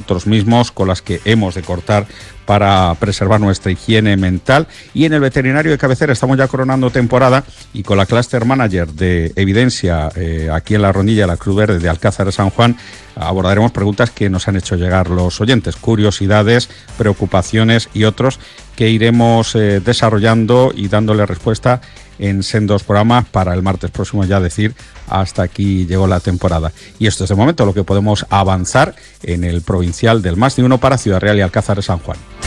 nosotros mismos, con las que hemos de cortar para preservar nuestra higiene mental. Y en el veterinario de cabecera estamos ya coronando temporada y con la Cluster Manager de Evidencia aquí en la Rondilla de la Cruz Verde de Alcázar de San Juan abordaremos preguntas que nos han hecho llegar los oyentes, curiosidades, preocupaciones y otros que iremos desarrollando y dándole respuesta en sendos programas para el martes próximo ya decir hasta aquí llegó la temporada. Y esto es de momento lo que podemos avanzar en el provincial del Más de Uno para Ciudad Real y Alcázar de San Juan.